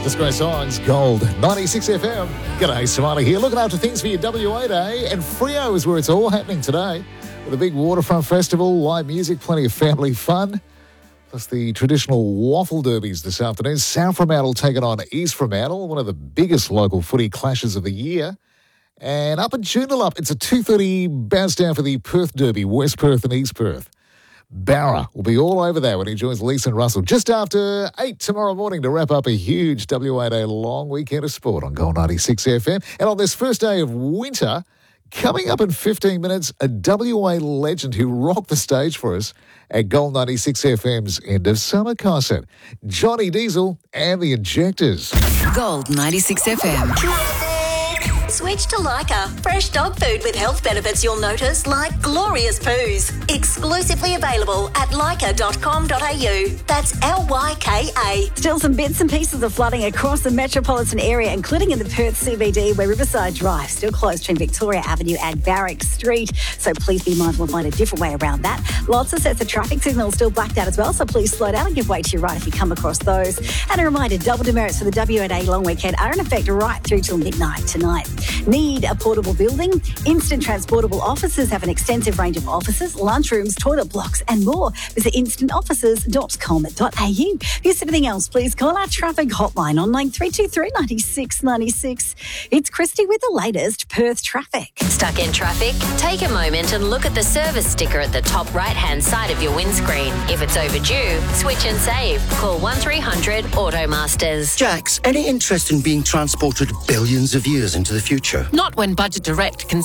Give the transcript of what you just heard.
Just great songs, Gold, 96 FM. G'day, Samana here. Looking after things for your WA Day. And Freo is where it's all happening today. With a big waterfront festival, live music, plenty of family fun. Plus the traditional waffle derbies this afternoon. South Fremantle taking on East Fremantle, one of the biggest local footy clashes of the year. And up at Joondalup, it's a 2:30 bounce down for the Perth Derby, West Perth and East Perth. Barra will be all over that when he joins Lisa and Russell just after 8 tomorrow morning to wrap up a huge WA Day long weekend of sport on Gold 96 FM. And on this first day of winter, coming up in 15 minutes, a WA legend who rocked the stage for us at Gold 96 FM's End of Summer concert, Johnny Diesel and the Injectors. Gold 96 FM. Switch to Lyca. Fresh dog food with health benefits you'll notice, like glorious poos. Exclusively available at lyca.com.au. That's Lyka. Still some bits and pieces of flooding across the metropolitan area, including in the Perth CBD, where Riverside Drive still closed between Victoria Avenue and Barrack Street. So please be mindful and find a different way around that. Lots of sets of traffic signals still blacked out as well, so please slow down and give way to your right if you come across those. And a reminder, double demerits for the WA long weekend are in effect right through till midnight tonight. Need a portable building? Instant Transportable Offices have an extensive range of offices, lunchrooms, toilet blocks and more. Visit instantoffices.com.au. If there's anything else, please call our traffic hotline on 9323 96 96. It's Christy with the latest Perth traffic. Stuck in traffic? Take a moment and look at the service sticker at the top right-hand side of your windscreen. If it's overdue, switch and save. Call 1300 Automasters. Jax, any interest in being transported billions of years into the future? Not when Budget Direct can